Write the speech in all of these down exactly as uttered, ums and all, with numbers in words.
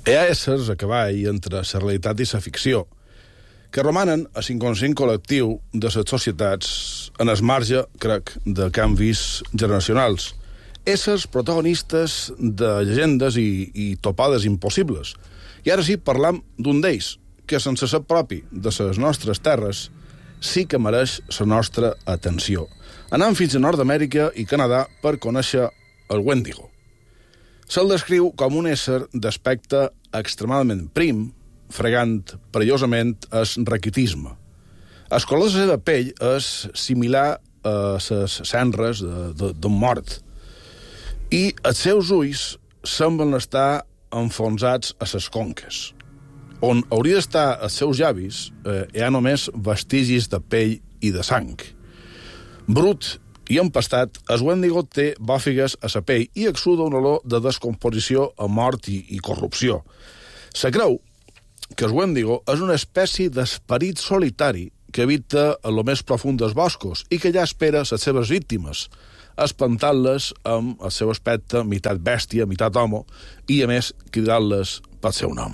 Hi ha éssers a cavall entre la realitat i la ficció, que romanen a l'inconscient col·lectiu de les societats en el marge, crec, de canvis generacionals. Éssers protagonistes de llegendes i, i topades impossibles. I ara sí, parlam d'un d'ells, que sense ser propi de les nostres terres sí que mereix la nostra atenció. Anant fins a Nord-Amèrica i Canadà per conèixer el Wendigo. Se'l descriu com un ésser d'aspecte extremadament prim, fregant perillosament el raquitisme. El color de la seva pell és similar a les cendres d'un mort, i els seus ulls semblen estar enfonsats a les conques. On hauria d'estar els seus llavis eh, hi ha només vestigis de pell i de sang. Brut i empastat, el Wendigo té bòfigues a la pell i exuda un olor de descomposició a mort i, i corrupció. Se creu que el Wendigo és una espècie d'esperit solitari que habita en lo més profund dels boscos i que ja espera les seves víctimes, espantant-les amb el seu aspecte meitat bèstia, meitat homo, i a més cridant-les pel seu nom.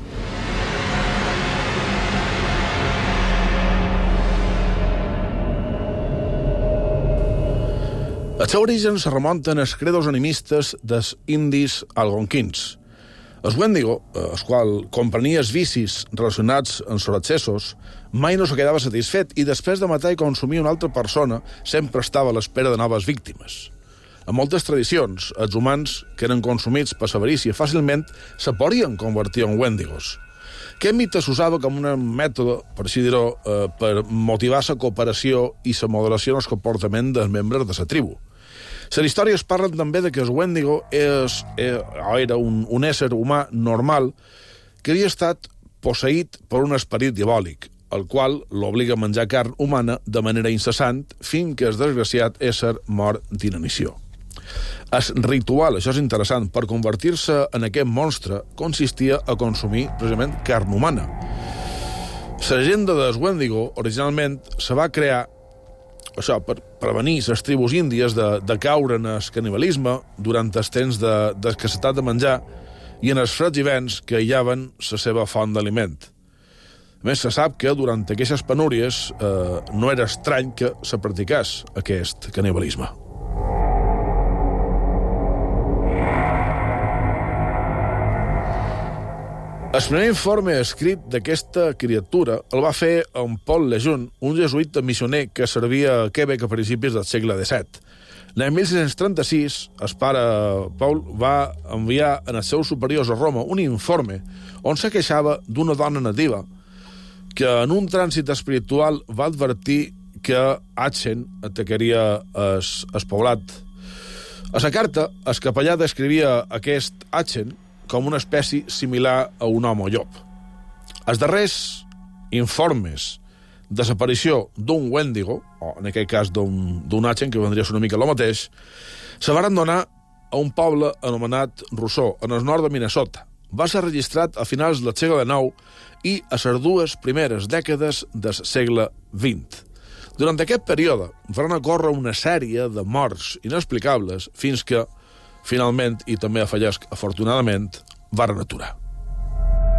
Els seus orígens se remunten als credos animistes dels indis algonquins. El Wendigo, el qual comprenia els vicis relacionats amb els accessos, mai no se quedava satisfet i després de matar i consumir una altra persona sempre estava a l'espera de noves víctimes. En moltes tradicions, els humans que eren consumits per l'avarícia fàcilment se podien convertir en Wendigos. Aquest mite s'usava com un mètode, per així dir-ho, eh, per motivar la cooperació i la moderació en el comportament dels membres de la tribu. Les històries parlen també de que el Wendigo és, era un, un ésser humà normal que havia estat posseït per un esperit diabòlic, el qual l'obliga a menjar carn humana de manera incessant fins que el desgraciat ésser mor d'inanició. El ritual, això és interessant, per convertir-se en aquest monstre consistia a consumir precisament carn humana. La llegenda del Wendigo originalment se va crear això, per prevenir les tribus índies de, de caure en el canibalisme durant els temps d'escassetat de, de menjar i en els freds hiverns que aïllaven la seva font d'aliment. A més, se sap que durant aquestes penúries eh, no era estrany que se practicés aquest canibalisme. El primer informe escrit d'aquesta criatura el va fer en Paul Lejeune, un jesuïta missioner que servia a Quebec a principis del segle disset. L'any mil sis-cents trenta-sis, el pare Paul va enviar en els seus superiors a Roma un informe on se queixava d'una dona nativa que en un trànsit espiritual va advertir que Atchen atacaria el, el poblat. A la carta, el capellà descrivia aquest Atchen com una espècie similar a un home llop. Els darrers informes de desaparició d'un Wendigo, o en aquest cas d'un Atchen, que vendria a ser una mica el mateix, se van donar a un poble anomenat Rousseau, en el nord de Minnesota. Va ser registrat a finals del segle dinou i a les dues primeres dècades del segle vint. Durant aquest període van ocórrer una sèrie de morts inexplicables fins que finalment, i també afallesc afortunadament, varen aturar.